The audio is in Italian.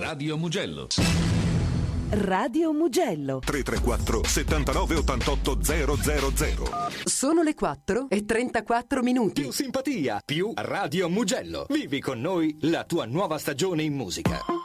Radio Mugello. Radio Mugello 334 79 88 000. Sono le 4:34. Più simpatia, più Radio Mugello. Vivi con noi la tua nuova stagione in musica.